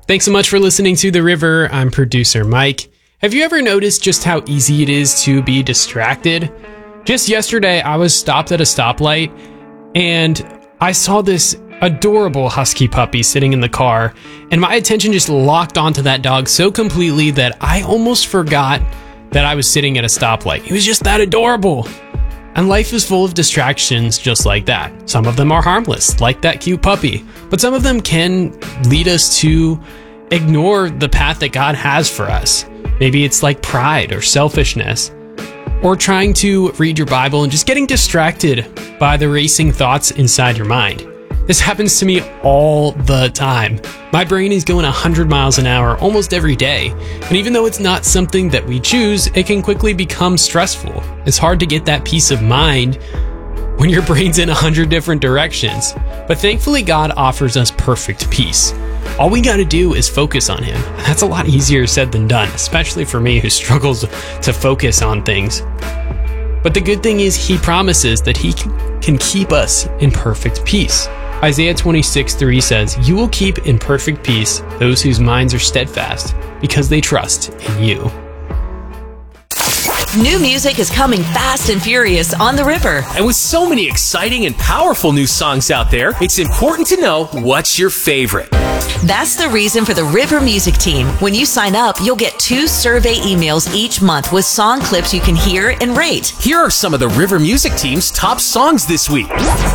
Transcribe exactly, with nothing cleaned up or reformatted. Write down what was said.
Thanks so much for listening to The River. I'm producer Mike. Have you ever noticed just how easy it is to be distracted? Just yesterday, I was stopped at a stoplight and I saw this adorable husky puppy sitting in the car, and my attention just locked onto that dog so completely that I almost forgot that I was sitting at a stoplight. He was just that adorable. And life is full of distractions just like that. Some of them are harmless, like that cute puppy, but some of them can lead us to ignore the path that God has for us. Maybe it's like pride or selfishness, or trying to read your Bible and just getting distracted by the racing thoughts inside your mind. This happens to me all the time. My brain is going one hundred miles an hour almost every day, and even though it's not something that we choose, it can quickly become stressful. It's hard to get that peace of mind when your brain's in a hundred different directions. But thankfully, God offers us perfect peace. All we gotta do is focus on Him. And that's a lot easier said than done, especially for me who struggles to focus on things. But the good thing is He promises that He can keep us in perfect peace. Isaiah twenty-six three says, "You will keep in perfect peace those whose minds are steadfast, because they trust in you." New music is coming fast and furious on The River. And with so many exciting and powerful new songs out there, it's important to know what's your favorite. That's the reason for the River Music Team. When you sign up, you'll get two survey emails each month with song clips you can hear and rate. Here are some of the River Music Team's top songs this week.